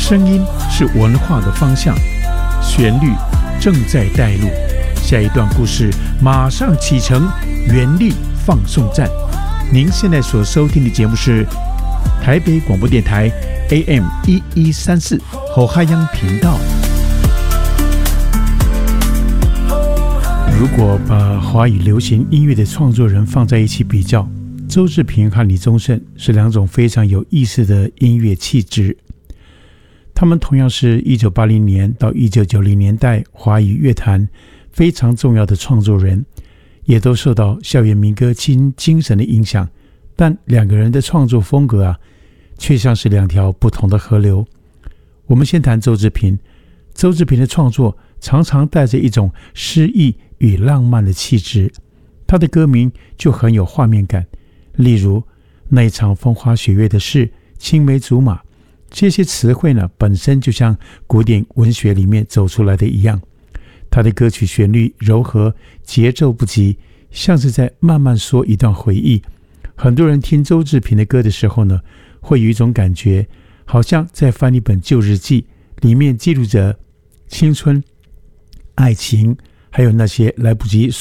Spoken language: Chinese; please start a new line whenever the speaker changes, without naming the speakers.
声音是文化的方向，旋律正在带路。下一段故事马上启程，原力放送站。您现在所收听的节目是台北广播电台 AM1134 后海洋频道。如果把华语流行音乐的创作人放在一起比较，周志平和李宗盛是两种非常有意思的音乐气质。他们同样是1980年到1990年代华语乐坛非常重要的创作人，也都受到校园民歌精神的影响，但两个人的创作风格却像是两条不同的河流。我们先谈周志平。周志平的创作常常带着一种诗意与浪漫的气质，他的歌名就很有画面感，例如那一场风花雪月的事、青梅竹马，这些词汇呢，本身就像古典文学里面走出来的一样。他的歌曲旋律柔和，节奏不急，像是在慢慢说一段回忆。很多人听周志平的歌的时候呢，会有一种感觉，好像在翻一本旧日记，里面记录着青春、爱情，还有那些来不及